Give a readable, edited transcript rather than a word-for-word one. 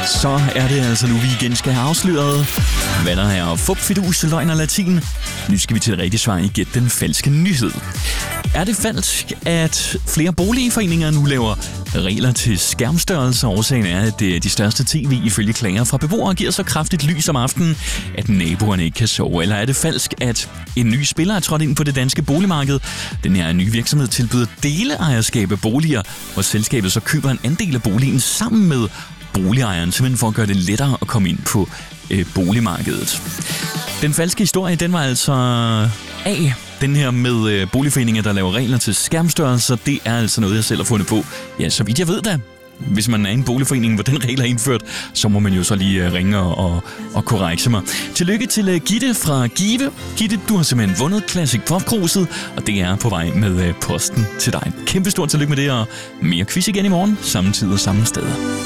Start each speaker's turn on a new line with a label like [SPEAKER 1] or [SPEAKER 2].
[SPEAKER 1] Så er det altså nu, vi igen skal have afsløret, hvad der er fup, fidus, løgn og latin. Nu skal vi til det rigtige svar i Gæt den falske nyhed. Er det falsk, at flere boligforeninger nu laver regler til skærmstørrelse? Årsagen er, at de største tv ifølge klager fra beboere giver så kraftigt lys om aftenen, at naboerne ikke kan sove. Eller er det falsk, at en ny spiller er trådt ind på det danske boligmarked? Den her nye virksomhed tilbyder deleejerskab af boliger, hvor selskabet så køber en andel af boligen sammen med boligejeren, simpelthen for at gøre det lettere at komme ind på boligmarkedet. Den falske historie, den var altså A. Den her med boligforeninger, der laver regler til skærmstørrelser, det er altså noget, jeg selv har fundet på. Ja, så vidt jeg ved da. Hvis man er i en boligforening, hvor den regel er indført, så må man jo så lige ringe og korrekse mig. Tillykke til Gitte fra Give. Gitte, du har simpelthen vundet Classic Pop-kruset, og det er på vej med posten til dig. Kæmpe stort tillykke med det, og mere quiz igen i morgen, samme tid og samme sted.